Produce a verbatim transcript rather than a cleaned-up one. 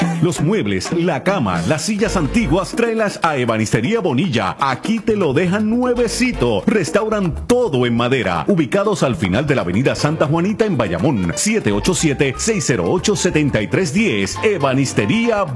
Los muebles, la cama, las sillas antiguas, tráelas a Ebanistería Bonilla. Aquí te lo dejan nuevecito. Restauran todo en madera. Ubicados al final de la avenida Santa Juanita en Bayamón. siete ocho siete, seis cero ocho, siete tres uno cero. Ebanistería